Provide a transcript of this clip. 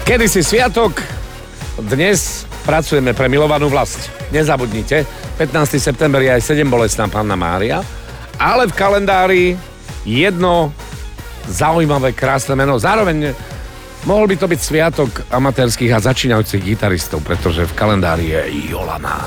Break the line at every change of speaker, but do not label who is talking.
Kedy si sviatok, dnes pracujeme pre milovanú vlast. Nezabudnite, 15. september je aj 7-bolestná Panna Mária, ale v kalendári jedno zaujímavé, krásne meno. Zároveň mohol by to byť sviatok amatérskych a začínajúcich gitaristov, pretože v kalendári je Jolana.